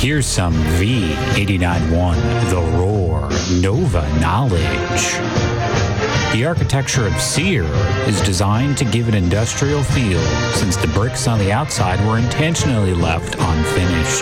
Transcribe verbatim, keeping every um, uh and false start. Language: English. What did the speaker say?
Here's some V eighty-nine point one The Roar Nova knowledge. The architecture of Sear is designed to give an industrial feel since the bricks on the outside were intentionally left unfinished.